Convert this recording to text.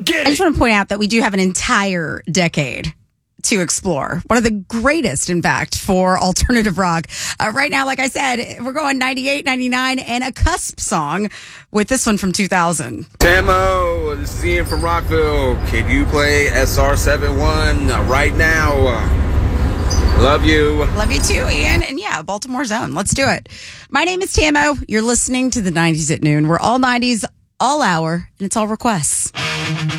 I just want to point out that we do have an entire decade to explore. One of the greatest, in fact, for alternative rock. Right now, like I said, we're going 98, 99, and a cusp song with this one from 2000. Tamo, this is Ian from Rockville. Can you play SR71 right now? Love you. Love you too, Ian. And yeah, Baltimore Zone. Let's do it. My name is Tamo. You're listening to the 90s at noon. We're all 90s, all hour, and it's all requests.